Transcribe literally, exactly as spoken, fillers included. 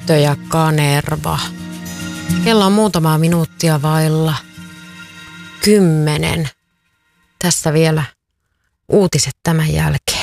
Tyttö ja Kanerva. Kello on muutamaa minuuttia vailla kymmenen. Tässä vielä uutiset tämän jälkeen.